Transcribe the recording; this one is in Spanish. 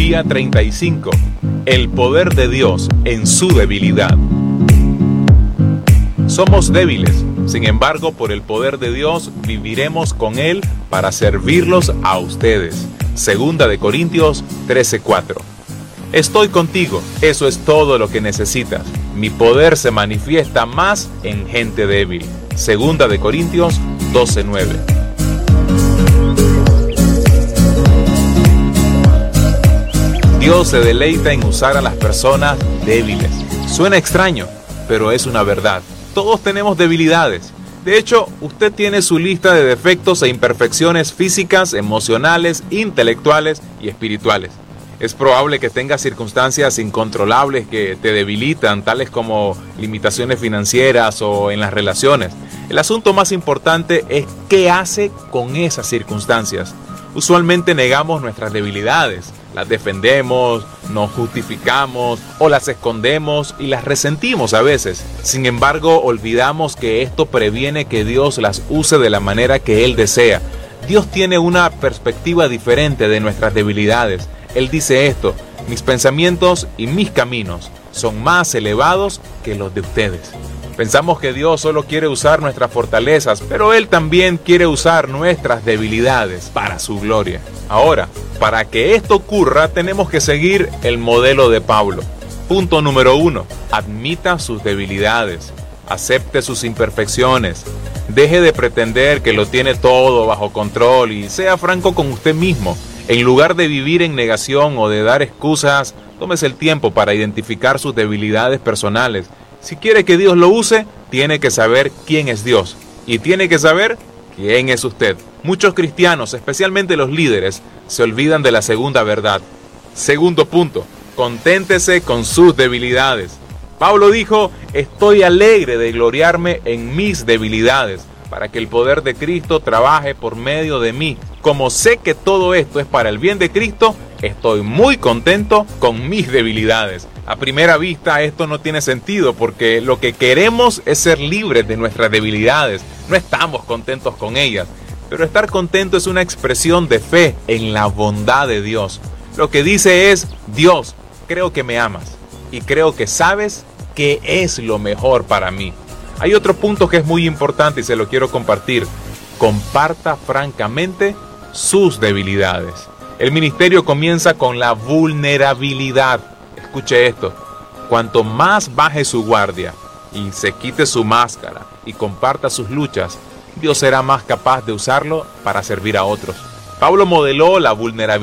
Día 35. El poder de Dios en su debilidad. Somos débiles, sin embargo, por el poder de Dios viviremos con Él para servirlos a ustedes. Segunda de Corintios 13:4. Estoy contigo, eso es todo lo que necesitas. Mi poder se manifiesta más en gente débil. Segunda de Corintios 12:9. Dios se deleita en usar a las personas débiles. Suena extraño, pero es una verdad. Todos tenemos debilidades. De hecho, usted tiene su lista de defectos e imperfecciones físicas, emocionales, intelectuales y espirituales. Es probable que tengas circunstancias incontrolables que te debilitan, tales como limitaciones financieras o en las relaciones. El asunto más importante es qué hace con esas circunstancias. Usualmente negamos nuestras debilidades, las defendemos, nos justificamos o las escondemos y las resentimos a veces. Sin embargo, olvidamos que esto previene que Dios las use de la manera que Él desea. Dios tiene una perspectiva diferente de nuestras debilidades. Él dice esto: mis pensamientos y mis caminos son más elevados que los de ustedes. Pensamos que Dios solo quiere usar nuestras fortalezas, pero Él también quiere usar nuestras debilidades para su gloria. Ahora, para que esto ocurra, tenemos que seguir el modelo de Pablo. Punto número 1. Admita sus debilidades. Acepte sus imperfecciones. Deje de pretender que lo tiene todo bajo control y sea franco con usted mismo. En lugar de vivir en negación o de dar excusas, tómese el tiempo para identificar sus debilidades personales. Si quiere que Dios lo use, tiene que saber quién es Dios y tiene que saber quién es usted. Muchos cristianos, especialmente los líderes, se olvidan de la segunda verdad. Segundo punto, conténtese con sus debilidades. Pablo dijo: estoy alegre de gloriarme en mis debilidades, para que el poder de Cristo trabaje por medio de mí. Como sé que todo esto es para el bien de Cristo, estoy muy contento con mis debilidades. A primera vista esto no tiene sentido porque lo que queremos es ser libres de nuestras debilidades. No estamos contentos con ellas. Pero estar contento es una expresión de fe en la bondad de Dios. Lo que dice es: Dios, creo que me amas y creo que sabes qué es lo mejor para mí. Hay otro punto que es muy importante y se lo quiero compartir. Comparta francamente sus debilidades. El ministerio comienza con la vulnerabilidad. Escuche esto: cuanto más baje su guardia y se quite su máscara y comparta sus luchas, Dios será más capaz de usarlo para servir a otros. Pablo modeló la vulnerabilidad